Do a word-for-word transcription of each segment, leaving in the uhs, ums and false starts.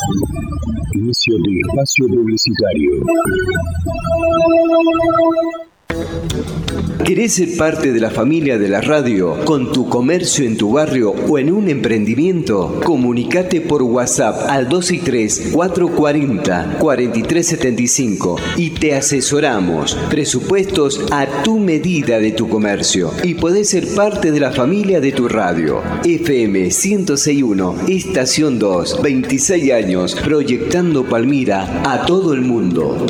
Inicio del espacio publicitario. ¿Querés ser parte de la familia de la radio con tu comercio en tu barrio o en un emprendimiento? Comunicate por WhatsApp al dos seis tres, cuatro cuatro cero, cuatro tres siete cinco y te asesoramos. Presupuestos a tu medida de tu comercio y podés ser parte de la familia de tu radio. F M ciento seis punto uno, Estación dos, veintiséis años, proyectando Palmira a todo el mundo.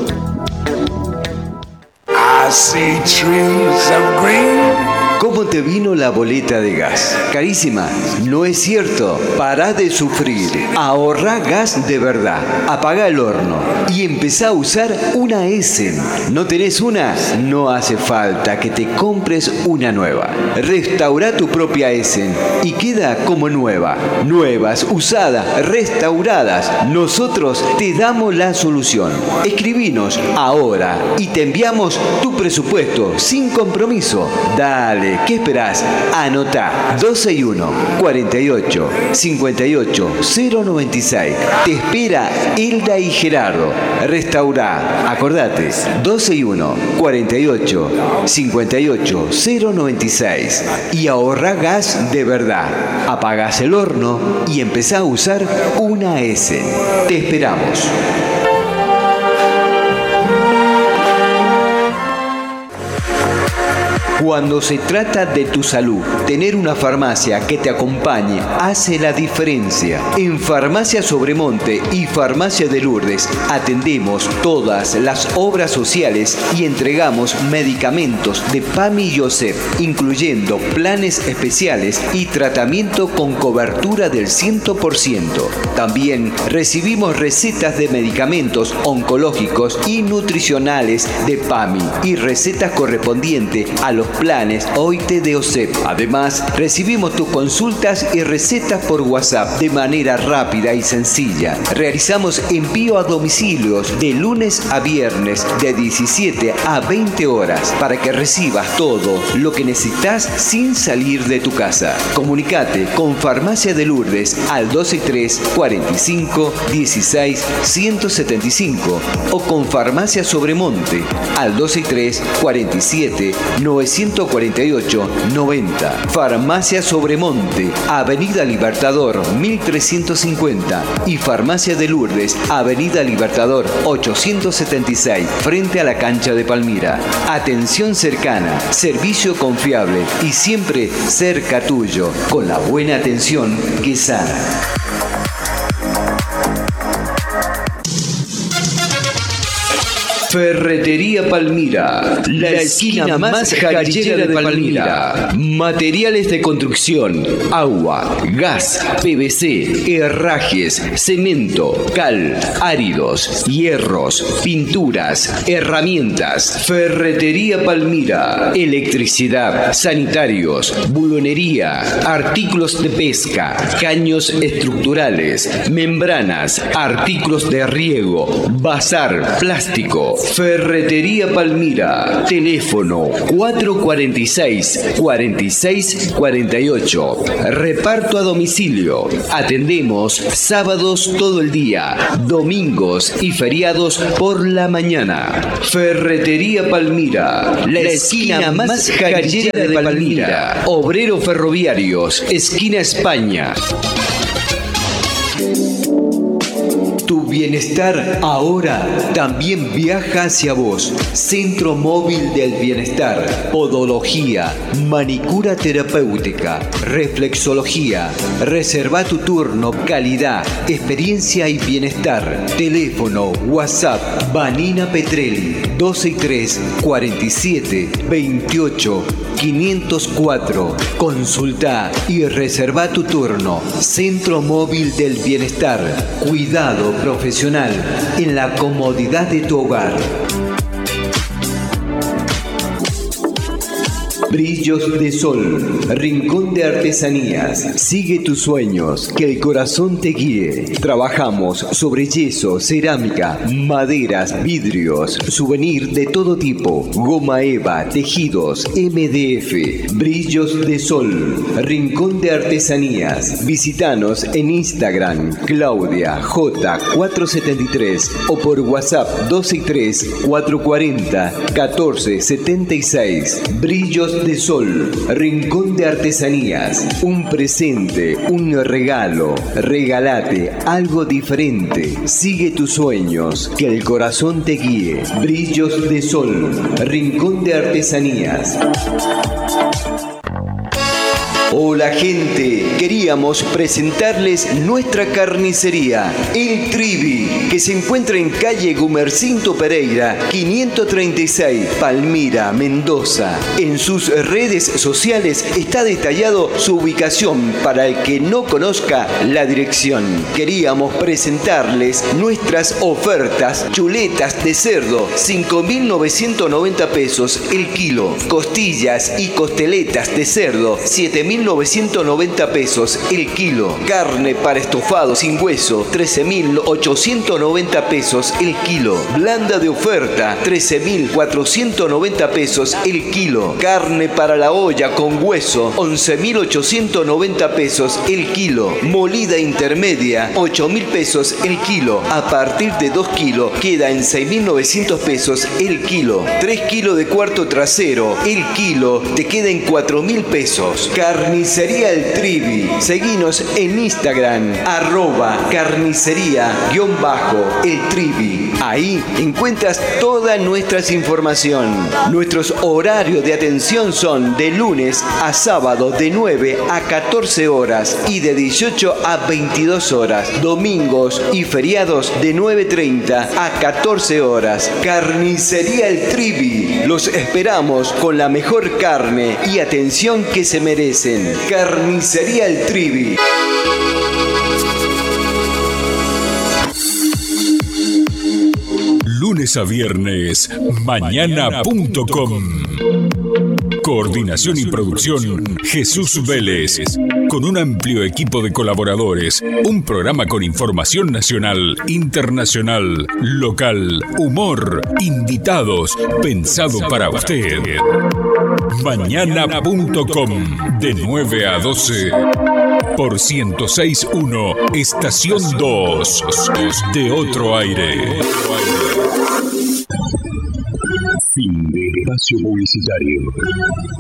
I see trees of green. ¿Cómo te vino la boleta de gas? Carísima. No es cierto. Pará de sufrir. Ahorrá gas de verdad. Apagá el horno y empezá a usar una Essen. ¿No tenés una? No hace falta que te compres una nueva. Restaurá tu propia Essen y queda como nueva. Nuevas, usadas, restauradas. Nosotros te damos la solución. Escribinos ahora y te enviamos tu presupuesto sin compromiso. Dale. ¿Qué esperás? Anotá dos seis uno, cuarenta y ocho, cincuenta y ocho, cero noventa y seis. Te espera Hilda y Gerardo. Restaurá. Acordate. dos seis uno, cuarenta y ocho, cincuenta y ocho, cero noventa y seis. Y ahorrá gas de verdad. Apagás el horno y empezá a usar una Essen. Te esperamos. Cuando se trata de tu salud, tener una farmacia que te acompañe hace la diferencia. En Farmacia Sobremonte y Farmacia de Lourdes atendemos todas las obras sociales y entregamos medicamentos de PAMI y OSEP, incluyendo planes especiales y tratamiento con cobertura del cien por ciento. También recibimos recetas de medicamentos oncológicos y nutricionales de PAMI y recetas correspondientes a los planes O I T de OSEP. Además, recibimos tus consultas y recetas por WhatsApp de manera rápida y sencilla. Realizamos envío a domicilios de lunes a viernes de diecisiete a veinte horas para que recibas todo lo que necesitas sin salir de tu casa. Comunicate con Farmacia de Lourdes al dos seis tres, cuarenta y cinco, dieciséis, ciento setenta y cinco o con Farmacia Sobremonte al dos seis tres, cuarenta y siete, novecientos cuarenta y ocho, noventa. Farmacia Sobremonte, Avenida Libertador mil trescientos cincuenta y Farmacia de Lourdes, Avenida Libertador ochocientos setenta y seis, frente a la cancha de Palmira. Atención cercana, servicio confiable y siempre cerca tuyo, con la buena atención que sana. Ferretería Palmira, la esquina más jarillera de Palmira. Materiales de construcción, agua, gas, P V C, herrajes, cemento, cal, áridos, hierros, pinturas, herramientas. Ferretería Palmira, electricidad, sanitarios, bulonería, artículos de pesca, caños estructurales, membranas, artículos de riego, bazar, plástico. Ferretería Palmira, teléfono cuatro cuarenta y seis, cuarenta y seis, cuarenta y ocho. Reparto a domicilio. Atendemos sábados todo el día, domingos y feriados por la mañana. Ferretería Palmira, la esquina más jarillera de Palmira. Obreros Ferroviarios, esquina España. Tu bienestar ahora también viaja hacia vos. Centro Móvil del Bienestar. Podología, manicura terapéutica, reflexología. Reserva tu turno, calidad, experiencia y bienestar. Teléfono, WhatsApp, Vanina Petrelli, dos seis tres, cuarenta y siete, veintiocho, quinientos cuatro. Consulta y reserva tu turno. Centro Móvil del Bienestar. Cuidado profesional en la comodidad de tu hogar. Brillos de Sol, Rincón de Artesanías. Sigue tus sueños, que el corazón te guíe. Trabajamos sobre yeso, cerámica, maderas, vidrios, souvenir de todo tipo, goma eva, tejidos, M D F. Brillos de Sol, Rincón de Artesanías. Visítanos en Instagram, Claudia J cuatrocientos setenta y tres o por WhatsApp dos seis tres, cuatro cuatro cero, uno cuatro siete seis. Brillos de Sol, Rincón de Artesanías. Un presente, un regalo. Regálate algo diferente. Sigue tus sueños, que el corazón te guíe. Brillos de Sol, Rincón de Artesanías. Hola gente, queríamos presentarles nuestra carnicería, El Trivi, que se encuentra en calle Gumercinto Pereira, quinientos treinta y seis, Palmira, Mendoza. En sus redes sociales está detallado su ubicación para el que no conozca la dirección. Queríamos presentarles nuestras ofertas: chuletas de cerdo, cinco mil novecientos noventa pesos el kilo; costillas y costeletas de cerdo, siete mil novecientos noventa pesos el kilo; carne para estofado sin hueso, trece mil ochocientos noventa pesos el kilo; blanda de oferta, trece mil cuatrocientos noventa pesos el kilo; carne para la olla con hueso, once mil ochocientos noventa pesos el kilo; molida intermedia, ocho mil pesos el kilo; a partir de dos kilos queda en seis mil novecientos pesos el kilo; tres kilos de cuarto trasero, el kilo te queda en cuatro mil pesos. Carnicería El Trivi. Seguinos en Instagram, arroba carnicería guión bajo El Trivi. Ahí encuentras toda nuestra información. Nuestros horarios de atención son de lunes a sábado de nueve a catorce horas y de dieciocho a veintidós horas. Domingos y feriados de nueve treinta a catorce horas. Carnicería El Trivi. Los esperamos con la mejor carne y atención que se merecen. Carnicería El Trivi. Lunes a viernes, mañana punto com. Coordinación y producción, Jesús Vélez. Con un amplio equipo de colaboradores. Un programa con información nacional, internacional, local, humor, invitados, pensado para usted. Mañana punto com, de nueve a doce, por ciento seis punto uno, Estación dos, de Otro Aire. Fin de espacio publicitario.